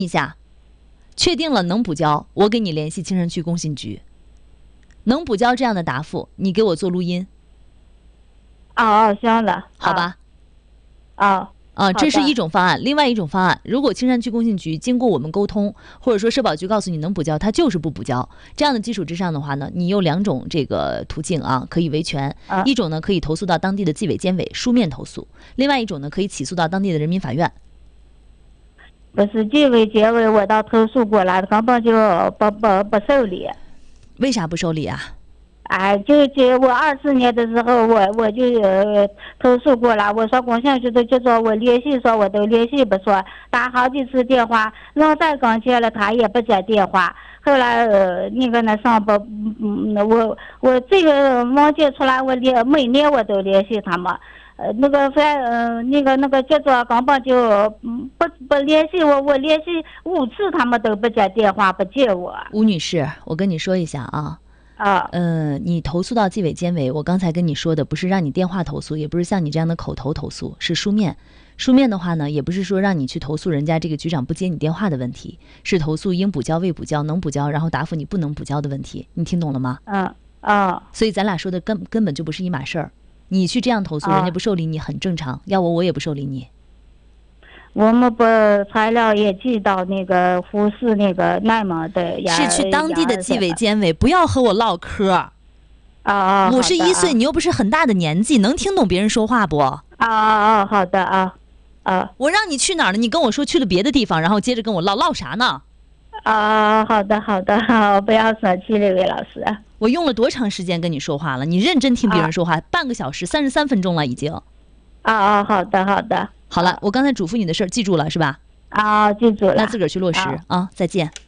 一下，确定了能补交，我给你联系青山区工信局。能补交这样的答复，你给我做录音。 行了， 好吧。这是一种方案。另外一种方案，如果青山区工信局经过我们沟通，或者说社保局告诉你能补交，它就是不补交，这样的基础之上的话呢，你有2种这个途径啊，可以维权。一种呢可以投诉到当地的纪委监委书面投诉，另外一种呢可以起诉到当地的人民法院。 不是纪委监委，我倒投诉过了，根本就不受理。 为啥不受理啊？ 就我20年的时候，我就投诉过了。我说工信局的就说我联系，说我都联系不说，打好几次电话，人再刚接了他也不接电话。后来上报，我这个网接出来，我每年我都联系他们。叫做根本就不联系我，我联系5次他们都不接电话，不接我。 吴女士，我跟你说一下啊。你投诉到纪委监委，我刚才跟你说的不是让你电话投诉，也不是像你这样的口头投诉，是书面。书面的话呢，也不是说让你去投诉人家这个局长不接你电话的问题，是投诉应补交未补交，能补交然后答复你不能补交的问题。你听懂了吗？ 所以咱俩说的根本就不是一码事儿。你去这样投诉，人家不受理你很正常，要我也不受理你。 我们把材料也寄到那个呼市那个内蒙的是去当地的纪委监委，不要和我唠嗑。51岁，你又不是很大的年纪，能听懂别人说话不？ 好的我让你去哪儿了？你跟我说去了别的地方，然后接着跟我唠啥呢？ 好的，不要生气，这位老师。 我用了多长时间跟你说话了？你认真听别人说话，半个小时33分钟了已经。 好的。 好了，我刚才嘱咐你的事儿记住了是吧？ 记住了。 那自个儿去落实啊！再见。